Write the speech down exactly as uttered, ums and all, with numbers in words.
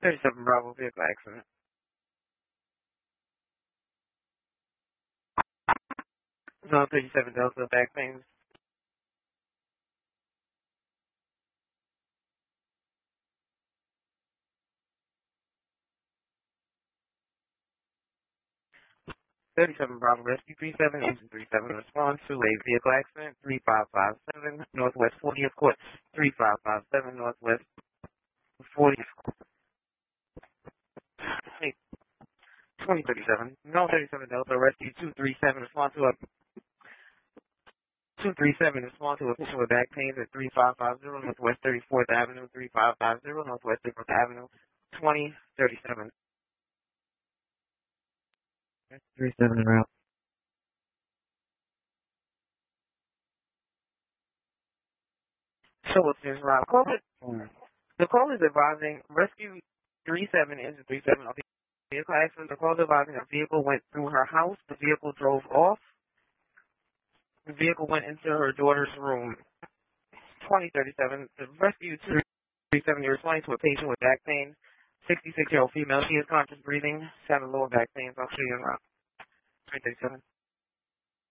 thirty-seven Bravo vehicle accident. No, thirty-seven Delta back pains. thirty-seven Bravo Rescue three seven, Engine three seven, response to a vehicle accident, three five five seven, Northwest fortieth Court, three five five seven, Northwest fortieth Court, twenty thirty-seven. No, thirty-seven Delta Rescue two three seven, respond to a two three seven, respond to a patient with back pains at three five five zero, Northwest thirty-fourth Avenue, three five five zero, Northwest thirty-fourth Avenue, twenty thirty-seven. three seven en route. So what's this route? Call it. The call is advising Rescue three seven, Engine three seven, of the vehicle accident. The call is advising a vehicle went through her house. The vehicle drove off. The vehicle went into her daughter's room. twenty thirty-seven. The Rescue two three seven, you're responding to a patient with back pain. sixty-six-year-old female. She is conscious breathing. She's having lower back pain. I'll show you in route. twenty thirty-seven.